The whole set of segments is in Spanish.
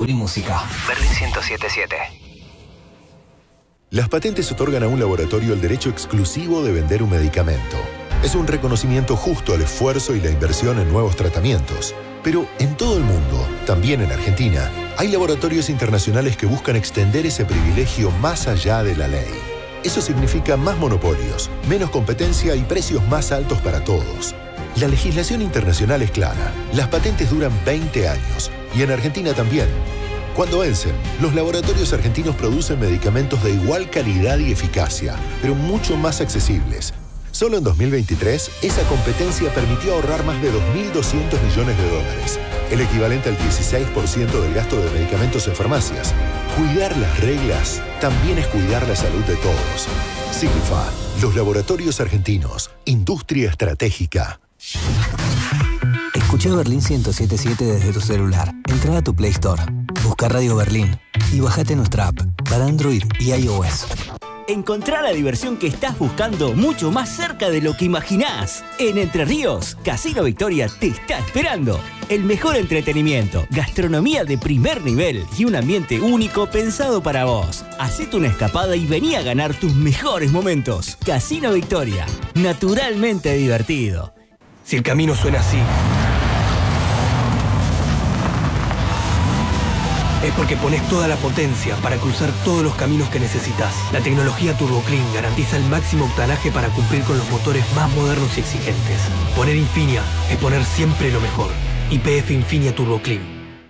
descubrí música. Berlín 107.7. Las patentes otorgan a un laboratorio el derecho exclusivo de vender un medicamento. Es un reconocimiento justo al esfuerzo y la inversión en nuevos tratamientos. Pero en todo el mundo, también en Argentina, hay laboratorios internacionales que buscan extender ese privilegio más allá de la ley. Eso significa más monopolios, menos competencia y precios más altos para todos. La legislación internacional es clara. Las patentes duran 20 años y en Argentina también. Cuando vencen, los laboratorios argentinos producen medicamentos de igual calidad y eficacia, pero mucho más accesibles. Solo en 2023, esa competencia permitió ahorrar más de 2.200 millones de dólares, el equivalente al 16% del gasto de medicamentos en farmacias. Cuidar las reglas también es cuidar la salud de todos. Signifa, los laboratorios argentinos, industria estratégica. Escucha Berlín 107.7 desde tu celular. Entra a tu Play Store, busca Radio Berlín y bájate nuestra app para Android y iOS. Encontrá la diversión que estás buscando mucho más cerca de lo que imaginás. En Entre Ríos, Casino Victoria te está esperando. El mejor entretenimiento, gastronomía de primer nivel y un ambiente único pensado para vos. Hacete una escapada y vení a ganar tus mejores momentos. Casino Victoria, naturalmente divertido. Si el camino suena así, es porque pones toda la potencia para cruzar todos los caminos que necesitas. La tecnología Turbo Clean garantiza el máximo octanaje para cumplir con los motores más modernos y exigentes. Poner Infinia es poner siempre lo mejor. YPF Infinia Turbo Clean.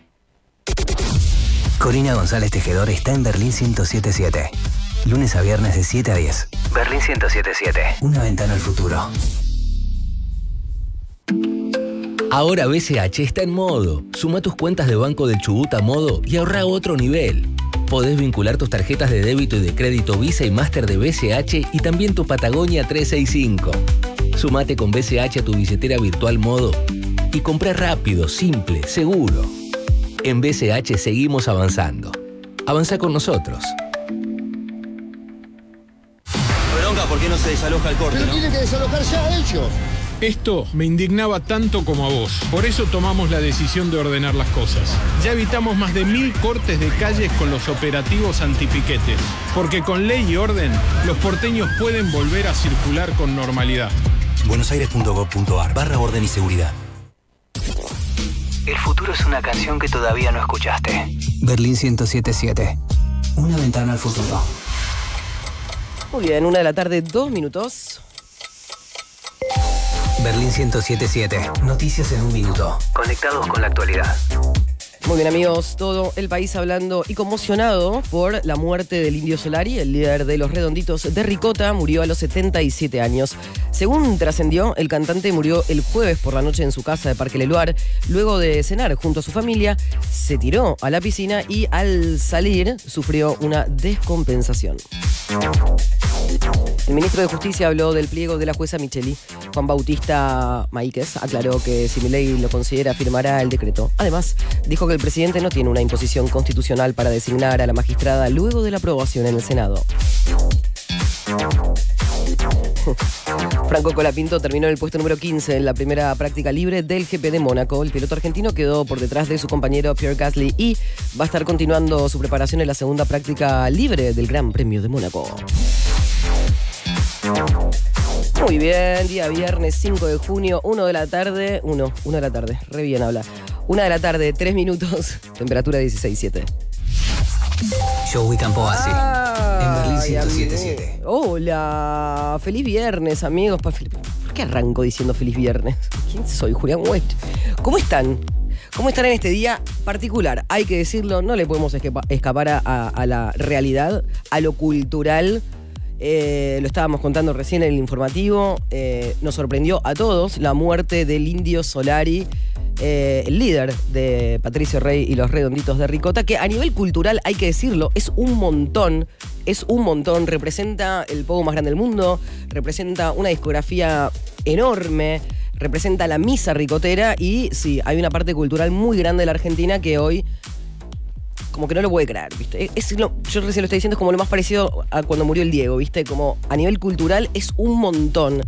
Corina González Tejedor está en Berlín 107.7. Lunes a viernes de 7 a 10. Berlín 107.7. Una ventana al futuro. Ahora BCH está en modo. Suma tus cuentas de Banco del Chubut a modo y ahorra a otro nivel. Podés vincular tus tarjetas de débito y de crédito Visa y Master de BCH y también tu Patagonia 365. Sumate con BCH a tu billetera virtual modo y comprá rápido, simple, seguro. En BCH seguimos avanzando. Avanza con nosotros. Bronca, ¿por qué no se desaloja el corte? Pero tienen que desalojar ya ellos. Esto me indignaba tanto como a vos. Por eso tomamos la decisión de ordenar las cosas. Ya evitamos más de 1000 cortes de calles con los operativos antipiquetes. Porque con ley y orden, los porteños pueden volver a circular con normalidad. buenosaires.gov.ar/orden y seguridad. El futuro es una canción que todavía no escuchaste. Berlín 107.7. Una ventana al futuro. Muy bien, 1 de la tarde, 2 minutos. Berlín 107.7. Noticias en un minuto. Conectados con la actualidad. Muy bien, amigos, todo el país hablando y conmocionado por la muerte del Indio Solari, el líder de Los Redonditos de Ricota, murió a los 77 años. Según trascendió, el cantante murió el jueves por la noche en su casa de Parque Leluar. Luego de cenar junto a su familia, se tiró a la piscina y al salir sufrió una descompensación. El ministro de Justicia habló del pliego de la jueza Micheli. Juan Bautista Maíquez aclaró que si Milei lo considera, firmará el decreto. Además, dijo que el presidente no tiene una imposición constitucional para designar a la magistrada luego de la aprobación en el Senado. Franco Colapinto terminó en el puesto número 15 en la primera práctica libre del GP de Mónaco. El piloto argentino quedó por detrás de su compañero Pierre Gasly y va a estar continuando su preparación en la segunda práctica libre del Gran Premio de Mónaco. Muy bien, día viernes 5 de junio, 1 de la tarde, re bien habla. 1 de la tarde, 3 minutos, temperatura 16.7. Joey Campoasi, en Berlín 107.7. Hola, feliz viernes, amigos. ¿Por qué arranco diciendo feliz viernes? ¿Quién soy? Julián West. ¿Cómo están? ¿Cómo están en este día particular? Hay que decirlo, no le podemos escapar a la realidad, a lo cultural. Lo estábamos contando recién en el informativo. Nos sorprendió a todos la muerte del Indio Solari, el líder de Patricio Rey y los Redonditos de Ricota, que a nivel cultural, hay que decirlo, es un montón, representa el pogo más grande del mundo, representa una discografía enorme, representa la misa ricotera y sí, hay una parte cultural muy grande de la Argentina que hoy como que no lo puede creer, ¿viste? Yo recién lo estoy diciendo, es como lo más parecido a cuando murió el Diego, ¿viste? Como a nivel cultural es un montón.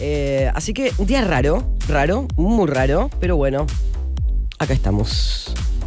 Así que un día raro, muy raro, pero bueno, acá estamos.